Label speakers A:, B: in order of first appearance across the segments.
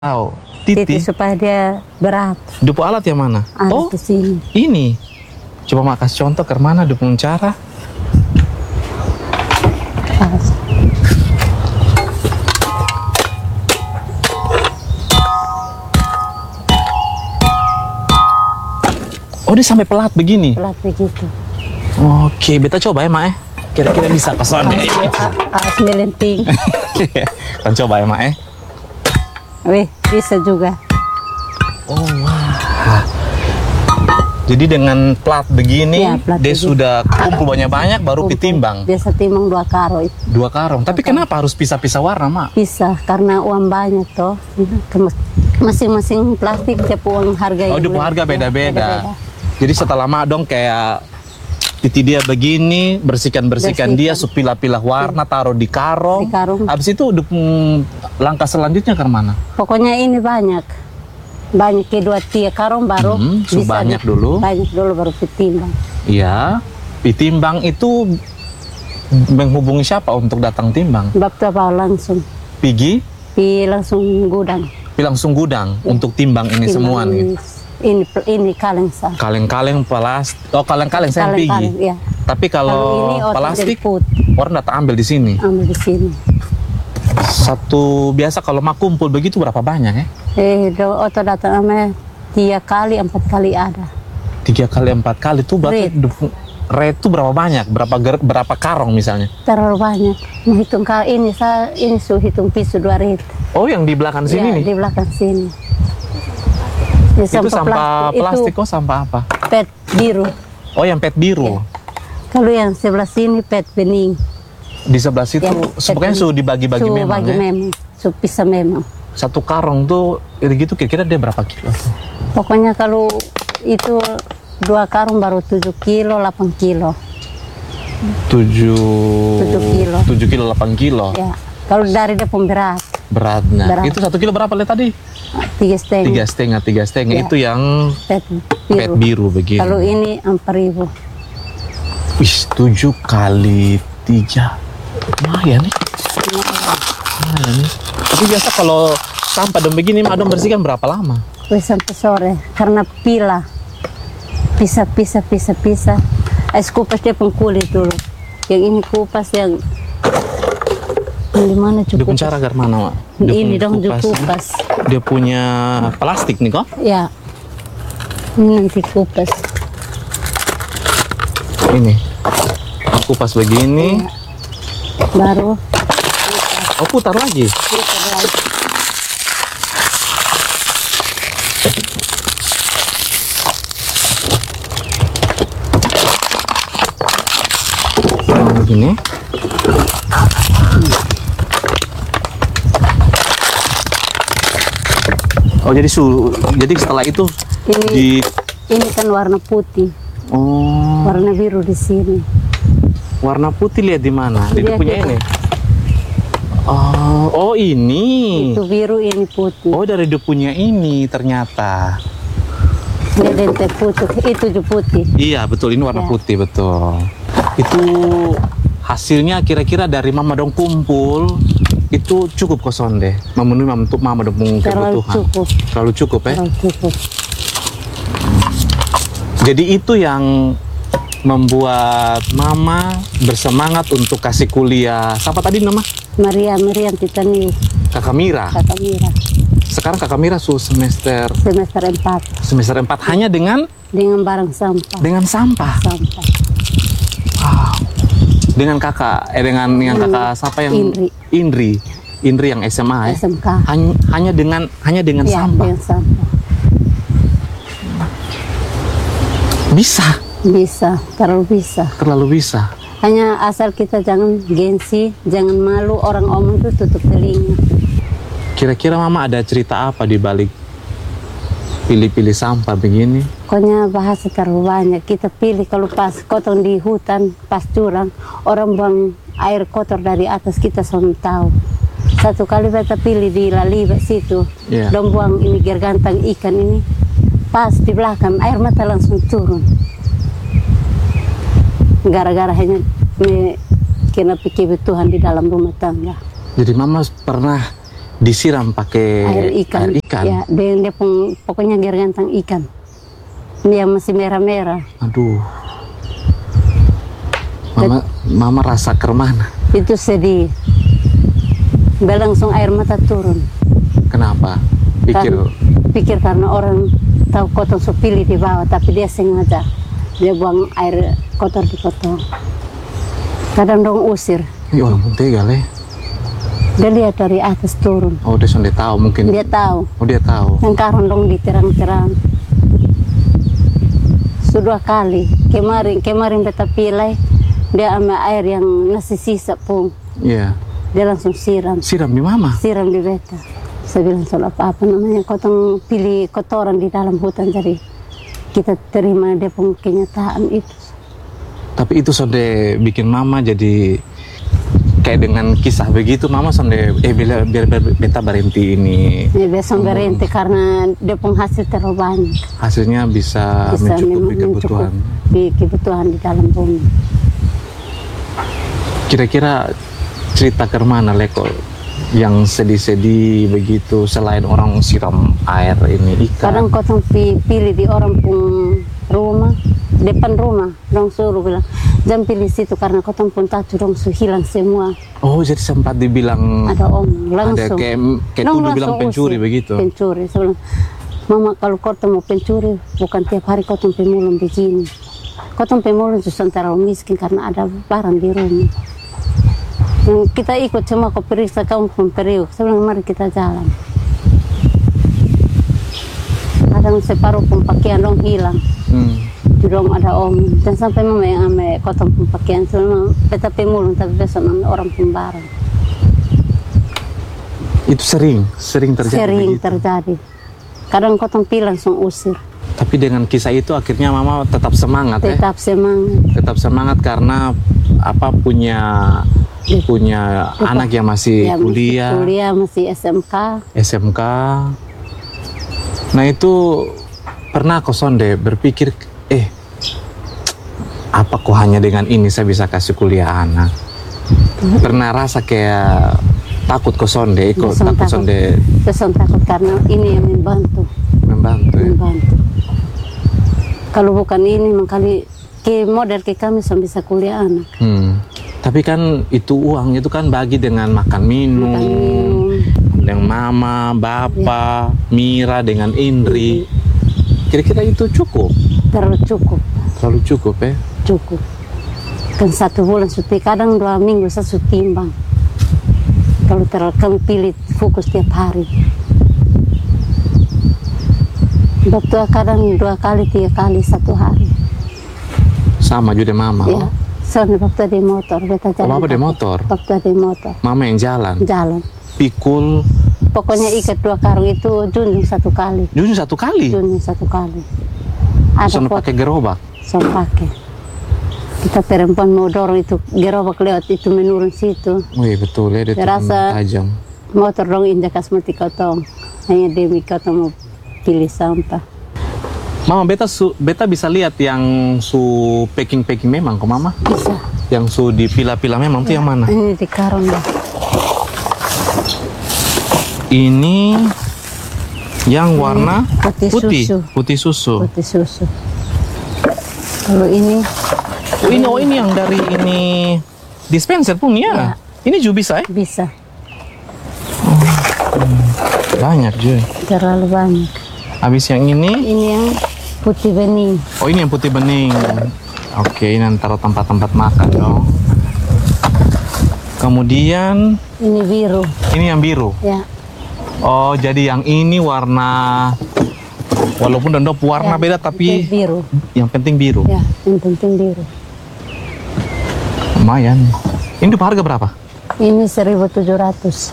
A: Tahu.
B: Titi
A: Titi.
B: supaya dia berat.
A: Dupu alat yang mana?
B: Alat di sini.
A: Ini. Coba mak kasih contoh ke mana dupu cara.
B: Pas.
A: Oh, dia sampai pelat begini.
B: Pelat begitu.
A: Oke, beta coba ya, Mak ya. Kira-kira bisa pesan.
B: Harus melenting.
A: Kan coba ya, Mak ya.
B: Wih, bisa juga.
A: Oh, wah. Jadi dengan plat begini,
B: Ya, plat
A: dia
B: begitu.
A: sudah kumpul banyak-banyak baru ditimbang.
B: Biasa timbang 2 karo itu.
A: 2 karung. Tapi kenapa harus pisah-pisah warna, Mak?
B: Bisa karena uang banyak toh. Masing-masing plastik dia uang harga.
A: Oh,
B: yang
A: dupu
B: lebih.
A: harga
B: Ya,
A: beda-beda. Jadi setelah mak dong kayak Titi dia begini, bersihkan-bersihkan dia,
B: Bersihkan.
A: pilah-pilah warna, taruh di karung.
B: Di karung.
A: Habis itu langkah selanjutnya ke mana?
B: Pokoknya ini banyak. Banyak kedua 3 karung baru
A: Banyak dulu.
B: Banyak dulu baru ditimbang.
A: Iya, ditimbang itu menghubungi siapa untuk datang timbang?
B: Bab apa langsung.
A: Pigi,
B: Langsung gudang.
A: langsung gudang untuk timbang ini semua nih.
B: Ini kaleng sah.
A: Kaleng-kaleng plastik. Oh, kaleng-kaleng saya Pigi.
B: Kaleng-kaleng, ya.
A: Tapi kalau
B: ini otot
A: plastik
B: jemput.
A: orang datang ambil di sini.
B: Ambil di sini.
A: Satu biasa kalau mak kumpul begitu berapa banyak ya?
B: Otot datang sama 3 kali 4 kali ada.
A: 3 kali 4 kali itu berarti rate itu berapa banyak? Berapa karung misalnya?
B: Terlalu banyak. Menghitung ini hitung pisu 2 rit.
A: Oh, yang di belakang sini
B: Ya,
A: nih.
B: di belakang sini. Ya,
A: Itu sampah plastik,
B: itu
A: oh sampah apa?
B: pet biru.
A: Oh, yang pet biru.
B: Kalau yang sebelah sini pet bening.
A: Di sebelah situ,
B: Ya,
A: pokoknya sudah dibagi-bagi memang
B: bagi
A: ya.
B: memang. Pisah memang.
A: Satu karung tuh gitu kira-kira dia berapa kilo tuh?
B: Pokoknya kalau itu 2 karung baru 7 kilo, 8 kilo.
A: 7
B: kilo.
A: 7 kilo, 8 kilo.
B: Ya. Kalau dari dia pemberat,
A: Beratnya.
B: Berat.
A: Itu 1 kilo berapa lihat tadi?
B: 3,5.
A: 3,5.
B: Ya.
A: Itu yang
B: Pet
A: pet
B: biru.
A: biru begini.
B: Kalau ini 4.000.
A: Wih, 7 kali 3. Lumayan nih. Lumayan nih. Tapi biasa kalau sampah dan begini, madam bersihkan berapa lama?
B: Wih, sampai sore karena pila. Pisah. Es kupas dia pengkulit dulu. Yang ini kupas yang di mana
A: Dia
B: cukup?
A: punya cara agar mana, Mak? Dia
B: Ini
A: punya
B: dong kupas.
A: Dia punya plastik nih kok.
B: Ya. Ini nanti kupas.
A: Ini. Kupas begini.
B: Baru
A: Oh, putar lagi. Begini. Oh, jadi setelah itu
B: ini kan warna putih,
A: oh,
B: warna biru di sini.
A: warna putih lihat di mana? Dia
B: Lihat
A: punya
B: itu.
A: ini. Oh, ini.
B: Itu biru, ini putih.
A: Oh, dari dia punya ini ternyata.
B: Ini dente putih, itu juga putih.
A: Iya, betul, ini warna
B: Ya.
A: putih, betul. Itu hasilnya kira-kira dari mama dong kumpul itu cukup kosong deh, memenuhi untuk mama dong
B: Terlalu
A: kebutuhan.
B: cukup.
A: Terlalu cukup ya.
B: Terlalu cukup.
A: Jadi itu yang membuat mama bersemangat untuk kasih kuliah. Siapa tadi nama?
B: Maria Titani,
A: Kakak Mira.
B: Kakak Mira,
A: Sekarang Kakak Mira semester
B: semester 4
A: 4 hanya dengan
B: dengan sampah.
A: sampah.
B: Sampah.
A: Dengan kakak dengan kakak siapa yang Indri yang SMA ya.
B: SMK.
A: Hanya dengan
B: Ya,
A: sampah.
B: dengan sampah. Bisa,
A: Terlalu bisa.
B: Hanya asal kita jangan gengsi, jangan malu, orang omong itu tutup telinga.
A: Kira-kira mama ada cerita apa di balik pilih-pilih sampah begini?
B: Pokoknya bahasa terlalu banyak. Kita pilih kalau pas kotor di hutan, pas curang, orang buang air kotor dari atas kita selalu tahu. Satu kali kita pilih di Laliba situ,
A: Iya.
B: dong buang ini gergantang ikan ini, pas di belakang air mata langsung turun. Gara-gara hanya kena kebutuhan di dalam rumah tangga.
A: Jadi mama pernah Disiram pakai
B: air ikan. Ya, dia pun pokoknya gergantang ikan. Dia masih merah-merah.
A: Aduh. Mama rasa kemana?
B: Itu sedih. Dia langsung air mata turun.
A: Kenapa?
B: Pikir karena orang tahu kotong supili di bawah, tapi dia sengaja. Dia buang air kotor di kotong. Kadang dong usir.
A: Ya orang pun tega leh.
B: Dia lihat dari atas turun.
A: Oh, dia sudah tahu mungkin.
B: Dia tahu.
A: Oh, dia tahu.
B: Yang karang dong diterang-terang. Sudah kali. Kemarin beta pilih, dia ambil air yang nasi sisa pun.
A: Iya.
B: Dia langsung siram.
A: Siram di mama?
B: Siram di beta. Saya bilang soal apa namanya, kotong pilih kotoran di dalam hutan, jadi kita terima dia pun kenyataan itu.
A: Tapi itu sudah bikin mama jadi kayak dengan kisah begitu, mama sudah biar beta berhenti ini.
B: Ya biasa berhenti karena dia pun hasil terlalu banyak.
A: Hasilnya bisa mencukupi kebutuhan.
B: Kebutuhan di dalam bumi.
A: Kira-kira cerita ke mana Leko yang sedih-sedih begitu selain orang siram air ini ikan?
B: Kadang kotong pilih di orang pun rumah, depan rumah, dong suruh bilang jangan pilih situ karena kotong pun tahu dong hilang semua.
A: Oh, jadi sempat dibilang
B: ada langsung.
A: Ada kayak tuduh bilang pencuri usir, begitu.
B: Pencuri. Saya bilang, mama kalau kotong mau pencuri bukan tiap hari kotong pemulung begini. Kotong pemulung justru terlalu miskin karena ada barang di rumah. Kita ikut cuma kau periksa kamu pun periuk. Saya bilang mari kita jalan. Kadang separuh pun pakaian dong hilang. Dong ada dan sampai mama yang ame kotong pun pakaian. Selama beta pemulung tapi besok orang pun barang. Itu sering terjadi. Sering begitu. Terjadi. Kadang kotong pilih langsung usir.
A: Tapi dengan kisah itu akhirnya mama tetap semangat.
B: Tetap semangat.
A: Tetap semangat karena punya anak yang masih kuliah,
B: masih SMK.
A: Nah itu pernah kok Sonde berpikir, apa kok hanya dengan ini saya bisa kasih kuliah anak? Pernah rasa kayak takut kok Sonde, takut Sonde.
B: Takut karena ini yang membantu. Kalau bukan ini mengkali ke model ke kami bisa kuliah anak.
A: Tapi kan itu uang itu kan bagi dengan makan minum. Dengan mama, bapa, Mira dengan Indri. Kira-kira itu cukup?
B: Terlalu cukup ya? Cukup. Kan 1 bulan suti, kadang 2 minggu saya timbang. Kalau kami pilih fokus tiap hari. Waktu kadang 2 kali, 3 kali 1 hari.
A: Sama juga mama.
B: Ya. Soalnya waktu di motor, beta jalan.
A: Mama di motor?
B: Waktu di motor.
A: Mama yang jalan?
B: Jalan.
A: Pikul?
B: Pokoknya ikat 2 karung itu junjung 1 kali.
A: Junjung 1 kali?
B: Junjung 1 kali.
A: Soalnya pakai gerobak?
B: Soalnya pakai. Kita perempuan mau dorong itu gerobak lewat itu menurun situ.
A: Wih betul ya, dia tajam.
B: Motor dong injak asmati kotong. Hanya demi kotong mau pilih sampah.
A: Mama, beta bisa lihat yang packing memang kok Mama?
B: Bisa.
A: Yang dipilah-pilah memang tuh yang mana?
B: Ini di karung ya.
A: Ini yang warna putih susu.
B: Kalau ini
A: ini yang dari ini dispenser pun ya. Ini juga bisa ya?
B: Bisa.
A: Banyak juga.
B: Terlalu banyak.
A: Habis yang ini?
B: Ini yang putih bening.
A: Oh, ini yang putih bening. Oke, ini taruh tempat-tempat makan dong. Kemudian
B: ini biru.
A: Ini yang biru.
B: Ya.
A: Oh, jadi yang ini warna, walaupun dendop warna beda tapi
B: biru.
A: Yang penting biru.
B: Ya, yang penting biru.
A: Lumayan. Ini harga berapa?
B: Ini 1.700.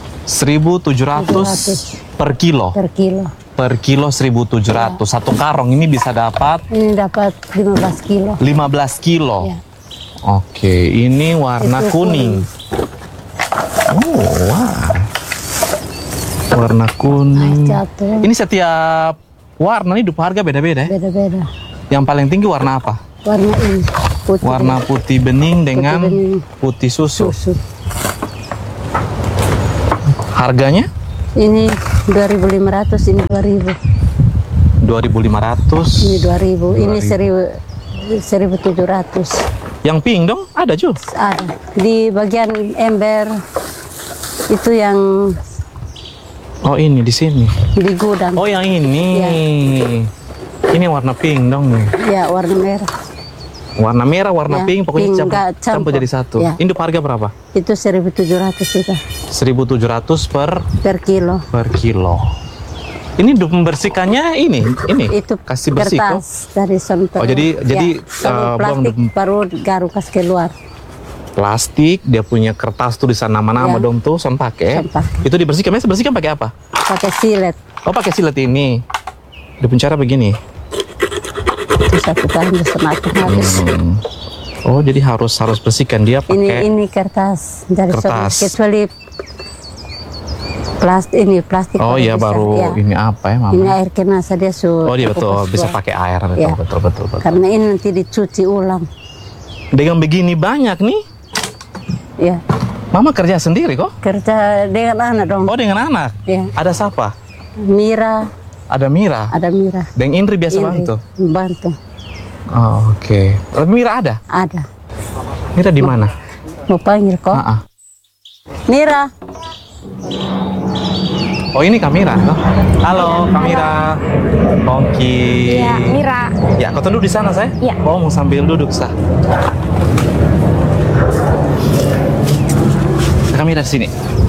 A: 1.700 per kilo. Per kilo 1.700. Ya. 1 karung ini bisa dapat?
B: Ini dapat 15 kilo.
A: 15 kilo.
B: Ya.
A: Oke, ini warna kuning. Oh, wah. Warna kuning. Ini setiap warna ini harga beda-beda ya?
B: Beda-beda.
A: Yang paling tinggi warna apa?
B: Warna ini.
A: Warna putih bening dengan putih susu. Harganya?
B: Ini 2.500, ini 2.000.
A: 2.500.
B: Ini 2.000, ini 1.700.
A: Yang pink dong ada juga.
B: Ada di bagian ember itu yang
A: Oh ini di sini.
B: di gudang.
A: Oh yang ini.
B: Ya.
A: Ini warna pink dong nih.
B: Ya, warna merah.
A: Warna merah, warna
B: Ya,
A: pink, pokoknya
B: pink,
A: campur,
B: nggak campur.
A: jadi satu.
B: Ya.
A: Induk harga berapa?
B: Itu 1.700 juga
A: 1.700
B: per kilo.
A: per kilo. Ini untuk membersihkannya ini
B: Itu
A: kasih bersih kok.
B: kertas dari sontor.
A: Oh, jadi,
B: kalau plastik
A: buang-
B: baru garu kasih keluar.
A: Plastik, dia punya kertas tulisan nama-nama
B: Ya.
A: dong tuh, son pakai.
B: Son pakai.
A: Itu dibersihkan, biasa bersihkan pakai apa?
B: Pakai silet.
A: Oh pakai silet ini. Dia punya cara begini.
B: Itu satu kali bisa makan habis.
A: Oh jadi harus bersihkan dia pakai.
B: Ini kertas dari
A: Kertas.
B: sontor. Kecuali plastik.
A: Oh iya
B: bisa,
A: baru
B: ya.
A: ini apa ya mama?
B: Ini air kenasa dia
A: Oh dia betul
B: kupas
A: bisa
B: keluar.
A: pakai air betul,
B: Ya.
A: betul.
B: Karena ini nanti dicuci ulang.
A: Dengan begini banyak nih.
B: Ya,
A: Mama kerja sendiri kok?
B: kerja dengan anak dong.
A: Oh dengan anak?
B: Ya.
A: Ada siapa?
B: Mira,
A: Ada Mira?
B: ada Mira.
A: Dan Indri biasa
B: Ini,
A: bantu?
B: bantu.
A: Oh, oke. Mira ada?
B: Ada.
A: Mira di mana?
B: Mau panggil kok?
A: Ah, ah.
B: Mira.
A: Oh ini Kamira toh? Halo Kamira. Pongki.
C: Iya, Mira.
A: Ya, kau duduk di sana saya?
C: Iya.
A: Oh mau sambil duduk sah. Kamira sini.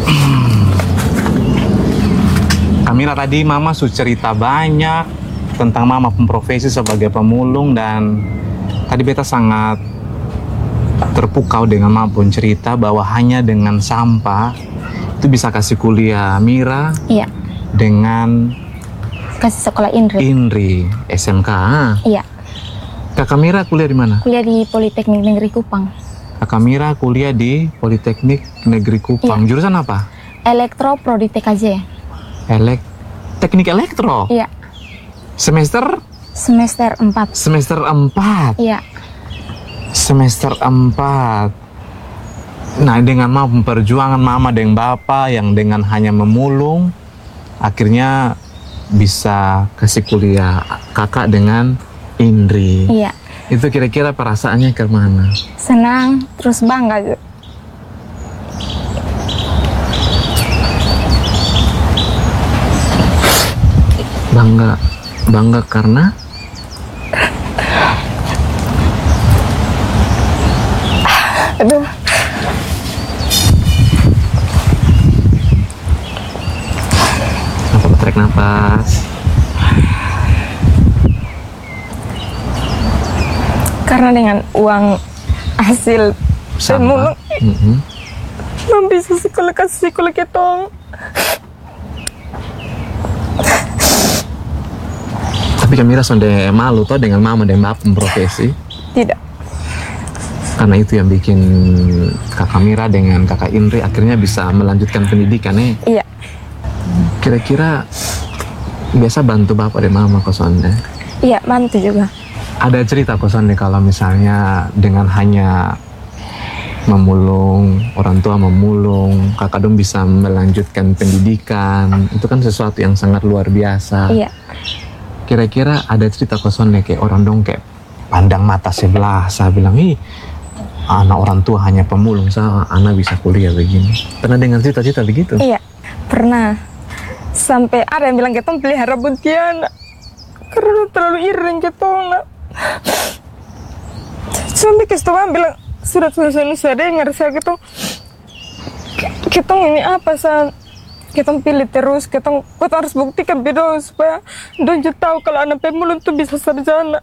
A: Kamira tadi Mama sudah cerita banyak tentang Mama profesi sebagai pemulung dan tadi beta sangat terpukau dengan Mama pun cerita bahwa hanya dengan sampah itu bisa kasih kuliah Mira
C: Iya.
A: dengan
C: Kasih sekolah Indri.
A: Indri SMK.
C: Iya.
A: Kakak Mira kuliah di mana?
C: Kuliah di Politeknik Negeri Kupang.
A: Kakak Mira kuliah di Politeknik Negeri Kupang. Jurusan apa?
C: Elektro Prodi TKJ.
A: Teknik elektro.
C: Iya.
A: Semester
C: Semester 4.
A: semester 4.
C: Iya.
A: Semester 4. Nah, dengan Mama perjuangan Mama dengan Bapak yang dengan hanya memulung akhirnya bisa kasih kuliah Kakak dengan Indri.
C: Iya.
A: Itu kira-kira perasaannya ke mana?
C: Senang, terus bangga.
A: Bangga karena
C: Aduh.
A: tarik nafas.
C: Karena dengan uang hasil
A: Sampah.
C: pemulung, Mam bisa sekolah kasih sekolah ketong.
A: Tapi Kamira sonde malu toh dengan Mama dan Bapak profesi.
C: Tidak.
A: Karena itu yang bikin Kakak Mira dengan Kakak Indri akhirnya bisa melanjutkan pendidikannya.
C: Iya.
A: Kira-kira biasa bantu Bapak dan Mama kosonde.
C: Iya, bantu juga.
A: Ada cerita kosonde kalau misalnya dengan hanya memulung, orang tua memulung, kakak dong bisa melanjutkan pendidikan. Itu kan sesuatu yang sangat luar biasa.
C: Iya.
A: Kira-kira ada cerita kosonde kayak orang dong kayak pandang mata sebelah, saya bilang, ih, anak orang tua hanya pemulung, saya anak bisa kuliah begini. Pernah dengar cerita-cerita begitu?
C: Iya, pernah. Sampai ada yang bilang ketong pelihara buntianak karena terlalu iring ketong. Sampai kesetuan bilang sudah saya dengar saya ketong ini apa sa ketong pilih terus ketong harus buktikan beda supaya don tahu kalau anak pemulung itu bisa sarjana.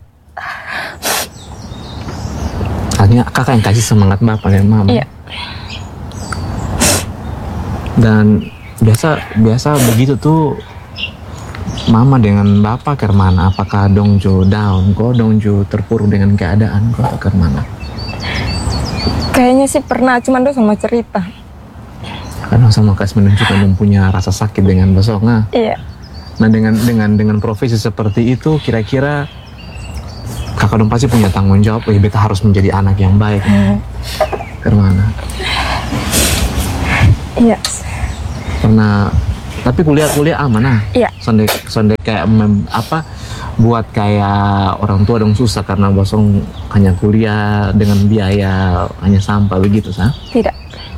A: Akhirnya kakak yang kasih semangat Bapak dan Mama.
C: Iya.
A: Dan biasa begitu tuh Mama dengan Bapak ke mana? Apakah dong jo down? Kok dong jo terpuruk dengan keadaan? Kok ke mana?
C: Kayaknya sih pernah, cuman dia sama cerita.
A: Karena sama kasih menunjukkan dong punya rasa sakit dengan besoknya.
C: Iya.
A: Nah dengan profesi seperti itu kira-kira kakak dong pasti punya tanggung jawab. Beta harus menjadi anak yang baik. Ke mana?
C: Iya.
A: Pernah Tapi kuliah aman ah.
C: Iya.
A: Sonde kayak buat kayak orang tua dong susah karena bosong hanya kuliah dengan biaya hanya sampah begitu sah?
C: Tidak.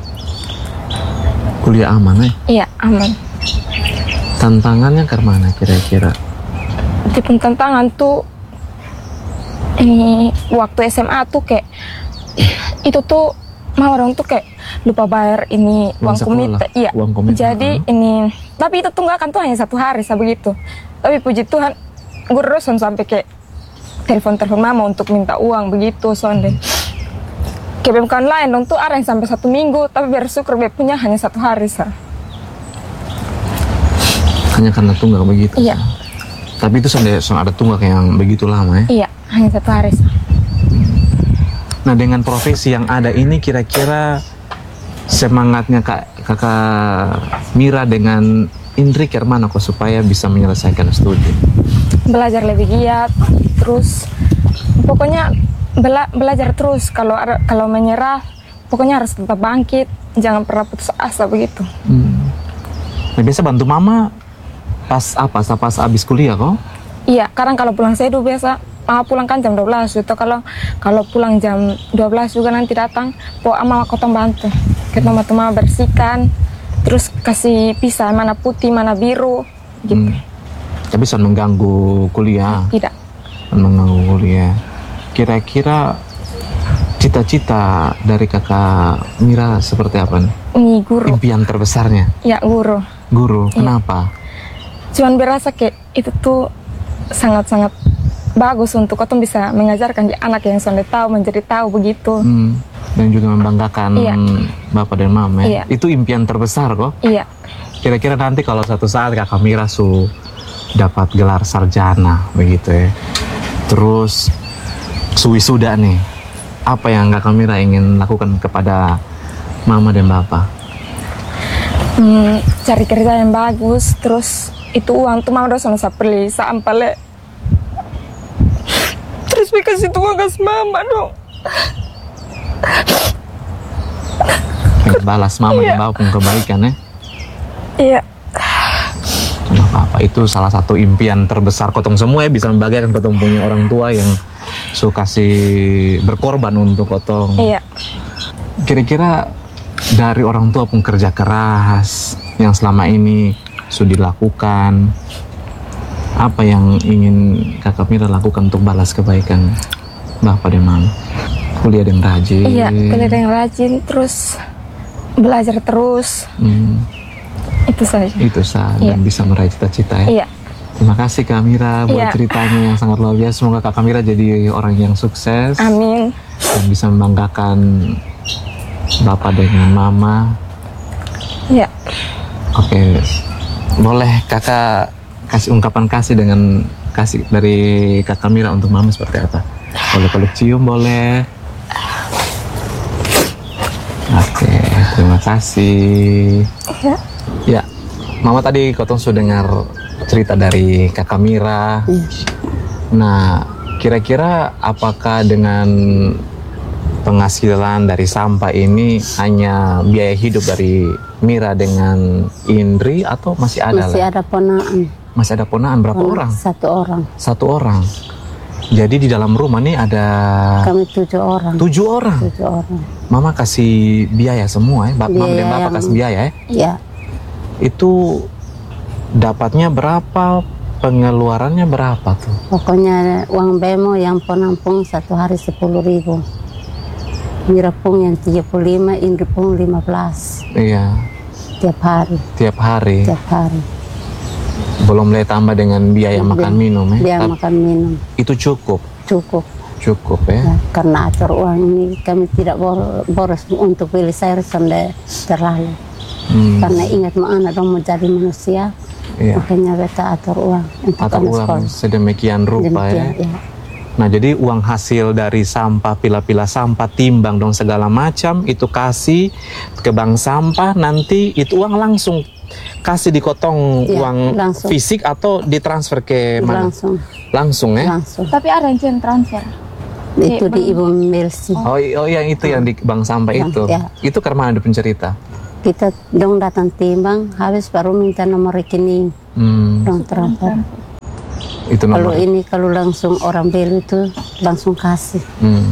A: Kuliah aman
C: Iya, aman.
A: Tantangannya ke mana kira-kira?
C: Tipe tantangan tuh ini waktu SMA tuh kayak itu tuh mama dong tuh kayak lupa bayar ini
A: Uang
C: uang komite.
A: sekolah,
C: Iya.
A: uang komite.
C: Jadi ini tapi itu tunggakan tuh hanya 1 hari begitu. Tapi puji Tuhan gue terus sampai kayak telepon mama untuk minta uang begitu sonde. Kayak bukan lain dong tuh ada yang sampai 1 minggu tapi bersyukur dia punya hanya 1 hari sah.
A: Hanya karena tunggak begitu.
C: Iya.
A: Tapi itu ada tunggak yang begitu lama ya?
C: Iya, hanya 1 hari sah.
A: Nah dengan profesi yang ada ini kira-kira semangatnya kakak Mira dengan Indri ke mana kok supaya bisa menyelesaikan studi?
C: Belajar lebih giat, terus pokoknya belajar terus. Kalau menyerah, pokoknya harus tetap bangkit, jangan pernah putus asa begitu.
A: Nah, biasa bantu mama pas abis kuliah kok?
C: Iya, kadang kalau pulang seduh biasa mama pulang kan jam 12 itu kalau pulang jam 12 juga nanti datang, mama kotong bantu. Kita mama bersihkan, terus kasih pisah mana putih mana biru gitu.
A: Tapi bisa mengganggu kuliah?
C: Tidak.
A: Mengganggu kuliah. Kira-kira cita-cita dari kakak Mira seperti apa nih?
C: Ini guru.
A: Impian terbesarnya?
C: Ya guru.
A: Guru, kenapa?
C: Cuman berasa kayak itu tuh sangat-sangat bagus untuk kotong bisa mengajarkan anak yang sudah tahu menjadi tahu begitu.
A: Dan juga membanggakan bapak dan mama ya?
C: Iya.
A: Itu impian terbesar kok?
C: Iya.
A: Kira-kira nanti kalau satu saat kakak Mira dapat gelar sarjana begitu ya, terus wisuda nih, apa yang kakak Mira ingin lakukan kepada mama dan bapak?
C: Cari kerja yang bagus, terus itu uang tuh mama dosa bisa beli sampah terus kasih tuh uang kasih mama dong.
A: Balas mama dan bapak pun kebaikan ya?
C: Iya.
A: Nah, apa itu salah satu impian terbesar kotong semua ya, bisa membagikan kotong punya orang tua yang suka berkorban untuk kotong.
C: Iya.
A: Kira-kira dari orang tua pun kerja keras yang selama ini sudah dilakukan, apa yang ingin kakak Mira lakukan untuk balas kebaikan bapak dan mama? Kuliah yang rajin.
C: Iya, kuliah yang rajin, terus belajar terus. Itu saja.
A: Itu saja, dan bisa meraih cita-cita ya.
C: Iya.
A: Terima kasih Kak Mira buat ceritanya yang sangat luar biasa. Semoga Kak Mira jadi orang yang sukses.
C: Amin.
A: Dan bisa membanggakan bapak dengan mama.
C: Iya.
A: Oke, boleh kakak kasih ungkapan kasih dari kakak Mira untuk mama seperti apa? Boleh peluk cium boleh. Oke, terima kasih.
C: Ya.
A: Ya, mama tadi kotong sudah dengar cerita dari kakak Mira. Nah, kira-kira apakah dengan penghasilan dari sampah ini hanya biaya hidup dari Mira dengan Indri atau masih ada?
B: Masih ada ponaan.
A: Masih ada ponaan berapa orang?
B: 1 orang.
A: 1 orang. Jadi di dalam rumah nih ada
B: Kami 7 orang.
A: 7 orang.
B: 7 orang.
A: Mama kasih biaya semua ya? Mama dan bapak kasih biaya ya?
B: Iya.
A: Itu dapatnya berapa? Pengeluarannya berapa tuh?
B: Pokoknya uang bemo yang penampung 1 hari 10.000. Mira pun yang 35, Indri pun 15.
A: Iya.
B: Tiap hari.
A: Tiap hari.
B: Tiap hari.
A: Belum boleh tambah dengan biaya makan minum ya?
B: Biaya makan minum.
A: Itu cukup?
B: Cukup.
A: Cukup ya?
B: Ya, karena atur uang ini kami tidak boros untuk beli sayur sampai terlalu. Karena ingat mau anak dong mau jadi manusia.
A: Iya.
B: Makanya kita atur uang untuk
A: Atur
B: anak
A: uang
B: sekolah.
A: sedemikian rupa
B: Demikian,
A: ya?
B: ya.
A: Nah jadi uang hasil dari sampah, pila-pila sampah, timbang dong segala macam itu kasih ke bank sampah, nanti itu uang langsung kasih dikotong
B: Ya,
A: uang
B: langsung.
A: fisik atau ditransfer ke mana?
B: Langsung.
A: Langsung ya?
B: Langsung.
C: Tapi ada yang transfer.
B: Itu di Ibu Melsi.
A: Oh yang itu yang di bank sampah
B: Yang,
A: itu?
B: ya.
A: Itu ke mana ada pencerita?
B: Kita dong datang timbang, habis baru minta nomor rekening, dong transfer.
A: Itu
B: Kalau
A: nomor.
B: ini kalau langsung orang beli itu langsung kasih.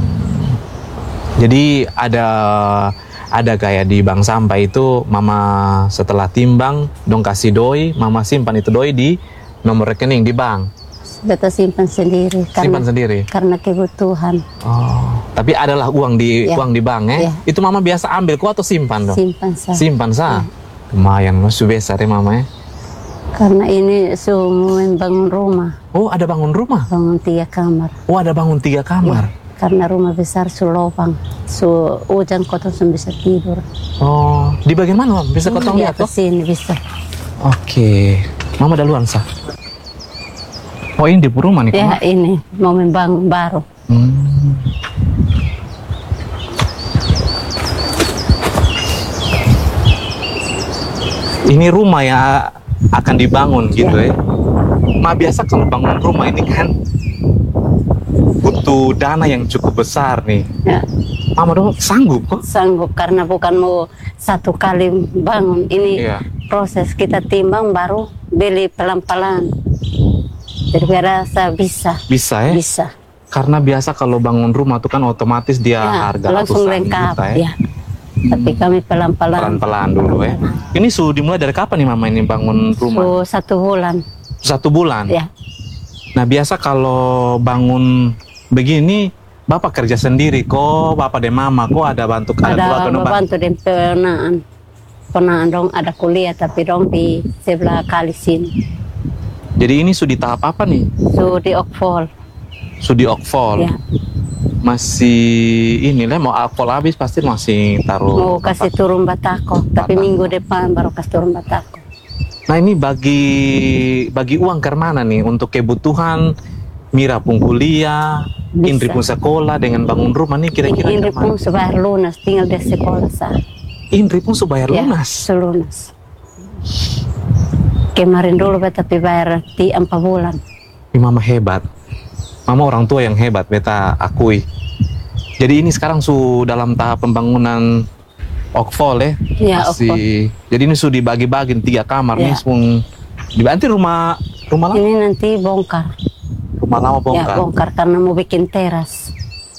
A: Jadi ada kayak di bank sampah itu mama setelah timbang dong kasih doi, mama simpan itu doi di nomor rekening di bank.
B: Beta simpan sendiri
A: Simpan sendiri.
B: karena kebutuhan.
A: Oh, tapi adalah uang di
B: Ya.
A: uang di bank ya.
B: Ya.
A: Itu mama biasa ambil kok atau simpan dong?
B: Simpan saya.
A: Simpan sah. Lumayan masih besar ya mama ya.
B: Karena ini semua bangun rumah,
A: Oh, ada bangun rumah.
B: bangun 3 kamar.
A: Oh, ada bangun 3 kamar.
B: Karena rumah besar sulopang, hujan kotor bisa tidur.
A: Oh, di bagian mana Mam? Bisa kotong
B: Di
A: lihat
B: atas
A: toh?
B: sini bisa.
A: Oke. Mama duluan sah. Oh, ini di rumah nih
B: Ya
A: Mama?
B: ini mau membangun baru.
A: Ini rumah yang akan dibangun gitu ya. Ma, biasa kalau bangun rumah ini kan butuh dana yang cukup besar nih.
B: Ya,
A: Mama dong sanggup kok?
B: sanggup karena bukan mau satu kali bangun. Ini
A: Iya.
B: proses kita timbang baru beli pelan-pelan. Jadi rasa bisa.
A: Bisa ya?
B: Bisa.
A: Karena biasa kalau bangun rumah tuh kan otomatis dia
B: Ya,
A: harga
B: langsung
A: ratusan
B: lengkap
A: juta
B: ya. Tapi kami pelan-pelan.
A: Pelan-pelan dulu ya. Ini sudah dimulai dari kapan nih Mama ini bangun rumah?
B: 1 bulan.
A: 1 bulan?
B: Ya.
A: Nah biasa kalau bangun begini, Bapak kerja sendiri kok, Bapak dan Mama kok ada bantu
B: Ada
A: keluarga dong, Pak?
B: bantu dan penaan. Penaan dong ada kuliah tapi dong di sebelah kali sini.
A: Jadi ini sudah di tahap apa nih?
B: So di Okfol.
A: Sudah di Okfol.
B: Ya.
A: Masih ini lah mau Okfol habis pasti masih taruh.
B: Mau kasih turun batako, tapi
A: Batako.
B: minggu depan baru kasih turun batako.
A: Nah ini bagi uang ke mana nih untuk kebutuhan Mira pun kuliah,
B: Bisa.
A: Indri pun sekolah dengan bangun rumah nih kira-kira
B: Ini
A: ke mana?
B: pun sebayar lunas, tinggal di sekolah sah.
A: Indri pun sudah bayar
B: Ya,
A: lunas.
B: selunas. Kemarin dulu beta bayar di 4 bulan.
A: Ini Mama hebat. Mama orang tua yang hebat, beta akui. Jadi ini sekarang dalam tahap pembangunan Okfol ya?
B: Ya,
A: Masih. Jadi ini sudah dibagi-bagi 3 kamar
B: Ya.
A: nih, dibantu rumah lama,
B: Ini nanti bongkar.
A: rumah lama
B: Ya,
A: bongkar.
B: bongkar karena mau bikin teras.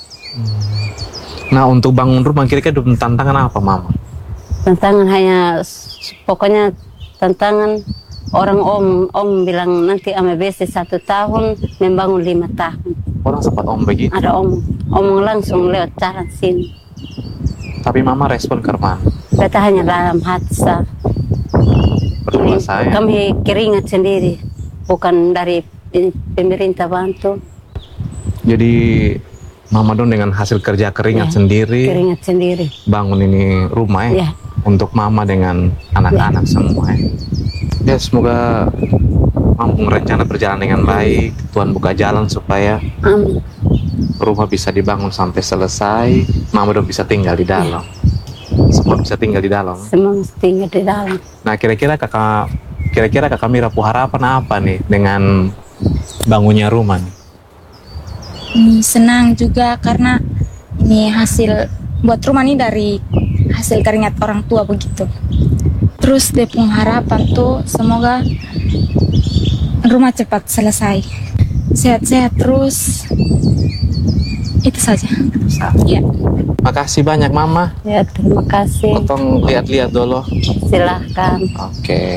A: Nah untuk bangun rumah kira-kira tantangan apa Mama?
B: Tantangan hanya pokoknya tantangan orang om bilang nanti AMBC 1 tahun membangun 5 tahun.
A: Orang sempat begitu,
B: Ada omong langsung lewat jalan sini.
A: tapi Mama respon ke mana?
B: Beta hanya dalam hati sah.
A: Berdua saya.
B: Kami keringat sendiri, bukan dari pemerintah bantu.
A: Jadi Mama dong dengan hasil kerja keringat
B: Ya,
A: sendiri
B: Keringat sendiri.
A: bangun ini rumah ya,
B: Ya.
A: untuk Mama dengan anak-anak semua ya. Ya semoga mampu rencana berjalan dengan baik, Tuhan buka jalan supaya
B: Amin.
A: rumah bisa dibangun sampai selesai, Mama dong bisa tinggal di dalam. Semua bisa tinggal di dalam.
B: Semua mesti tinggal di dalam.
A: Nah kira-kira kakak Mira pu harapan apa nih dengan bangunnya rumah nih?
C: Senang juga karena ini hasil buat rumah ini dari hasil keringat orang tua begitu. Terus dia punya harapan tuh semoga rumah cepat selesai, sehat-sehat terus. Itu saja. Ya.
A: Makasih banyak Mama.
B: Ya, terima kasih.
A: Potong lihat-lihat dulu.
B: Silahkan.
A: Oke.